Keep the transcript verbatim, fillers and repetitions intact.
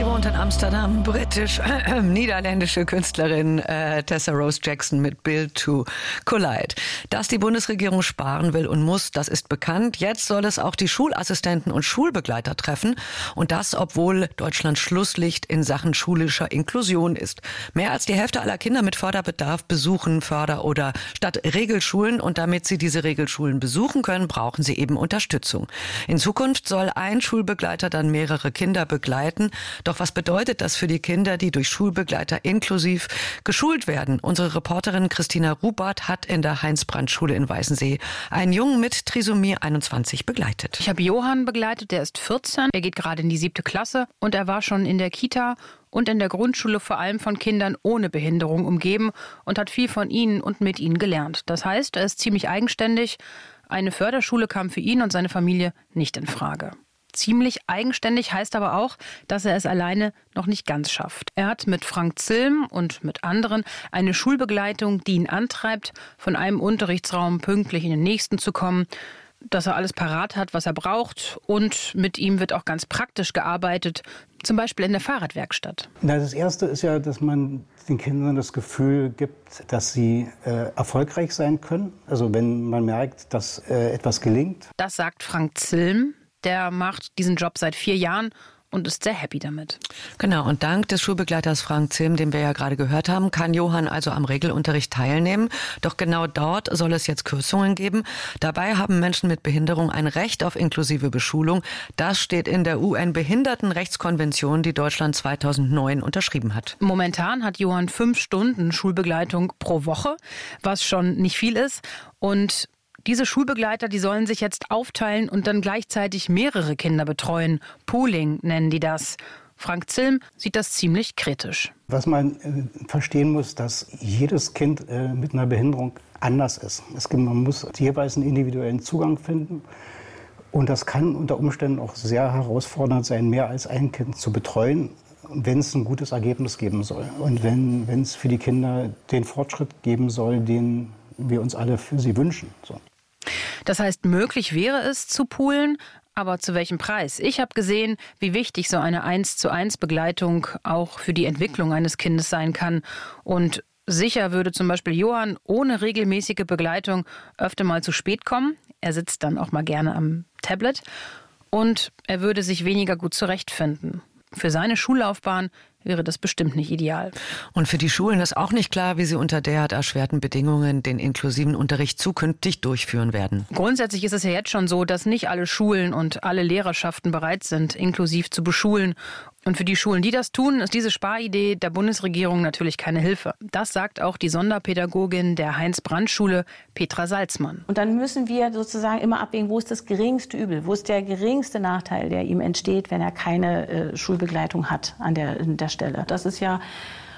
wohnt in Amsterdam, britisch-niederländische Künstlerin äh, Tessa Rose Jackson mit Built to Collide. Dass die Bundesregierung sparen will und muss, das ist bekannt. Jetzt soll es auch die Schulassistenten und Schulbegleiter treffen. Und das, obwohl Deutschland Schlusslicht in Sachen schulischer Inklusion ist. Mehr als die Hälfte aller Kinder mit Förderbedarf besuchen Förder- oder Stadtregelschulen. Und damit sie diese Regelschulen besuchen können, brauchen sie eben Unterstützung. In Zukunft soll ein Schulbegleiter dann mehrere Kinder begleiten. Doch was bedeutet das für die Kinder, die durch Schulbegleiter inklusiv geschult werden? Unsere Reporterin Christina Rubart hat in der Heinz-Brandt-Schule in Weißensee einen Jungen mit Trisomie einundzwanzig begleitet. Ich habe Johann begleitet, der ist vierzehn, er geht gerade in die siebte Klasse und er war schon in der Kita und in der Grundschule vor allem von Kindern ohne Behinderung umgeben und hat viel von ihnen und mit ihnen gelernt. Das heißt, er ist ziemlich eigenständig. Eine Förderschule kam für ihn und seine Familie nicht in Frage. Ziemlich eigenständig heißt aber auch, dass er es alleine noch nicht ganz schafft. Er hat mit Frank Zilm und mit anderen eine Schulbegleitung, die ihn antreibt, von einem Unterrichtsraum pünktlich in den nächsten zu kommen, dass er alles parat hat, was er braucht. Und mit ihm wird auch ganz praktisch gearbeitet, zum Beispiel in der Fahrradwerkstatt. Na, das Erste ist ja, dass man den Kindern das Gefühl gibt, dass sie äh, erfolgreich sein können. Also wenn man merkt, dass äh, etwas gelingt. Das sagt Frank Zilm. Der macht diesen Job seit vier Jahren und ist sehr happy damit. Genau, und dank des Schulbegleiters Frank Zilm, den wir ja gerade gehört haben, kann Johann also am Regelunterricht teilnehmen. Doch genau dort soll es jetzt Kürzungen geben. Dabei haben Menschen mit Behinderung ein Recht auf inklusive Beschulung. Das steht in der U N-Behindertenrechtskonvention, die Deutschland zweitausendneun unterschrieben hat. Momentan hat Johann fünf Stunden Schulbegleitung pro Woche, was schon nicht viel ist. Und diese Schulbegleiter, die sollen sich jetzt aufteilen und dann gleichzeitig mehrere Kinder betreuen. Pooling nennen die das. Frank Zilm sieht das ziemlich kritisch. Was man äh, verstehen muss, dass jedes Kind äh, mit einer Behinderung anders ist. Es gibt, man muss jeweils einen individuellen Zugang finden. Und das kann unter Umständen auch sehr herausfordernd sein, mehr als ein Kind zu betreuen, wenn es ein gutes Ergebnis geben soll. Und wenn wenn es für die Kinder den Fortschritt geben soll, den wir uns alle für sie wünschen. So. Das heißt, möglich wäre es zu poolen, aber zu welchem Preis? Ich habe gesehen, wie wichtig so eine eins zu eins Begleitung auch für die Entwicklung eines Kindes sein kann. Und sicher würde zum Beispiel Johann ohne regelmäßige Begleitung öfter mal zu spät kommen. Er sitzt dann auch mal gerne am Tablet. Und er würde sich weniger gut zurechtfinden. Für seine Schullaufbahn wäre das bestimmt nicht ideal. Und für die Schulen ist auch nicht klar, wie sie unter derart erschwerten Bedingungen den inklusiven Unterricht zukünftig durchführen werden. Grundsätzlich ist es ja jetzt schon so, dass nicht alle Schulen und alle Lehrerschaften bereit sind, inklusiv zu beschulen. Und für die Schulen, die das tun, ist diese Sparidee der Bundesregierung natürlich keine Hilfe. Das sagt auch die Sonderpädagogin der Heinz-Brandt-Schule, Petra Salzmann. Und dann müssen wir sozusagen immer abwägen, wo ist das geringste Übel, wo ist der geringste Nachteil, der ihm entsteht, wenn er keine äh, Schulbegleitung hat an der, an der Stelle. Das ist ja